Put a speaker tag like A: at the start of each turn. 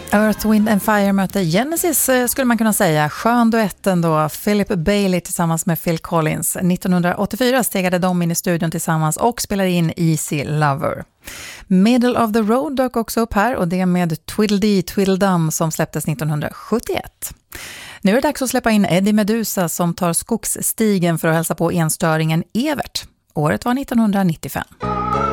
A: Earth, Wind and Fire möter Genesis skulle man kunna säga. Skön duetten då, Philip Bailey tillsammans med Phil Collins. 1984 stegade de in i studion tillsammans och spelade in Easy Lover. Middle of the Road dök också upp här och det med Twiddledee Tweedledum som släpptes 1971. Nu är det dags att släppa in Eddie Meduza som tar skogsstigen för att hälsa på enstöringen Evert. Året var 1995.